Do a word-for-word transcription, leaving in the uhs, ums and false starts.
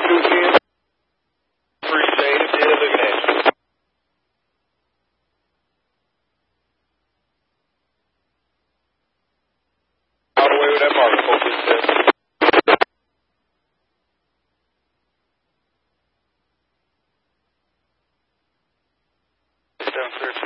two ten. Appreciate it. Yeah, looking at you. All the way with that marker focus test. Down thirteen.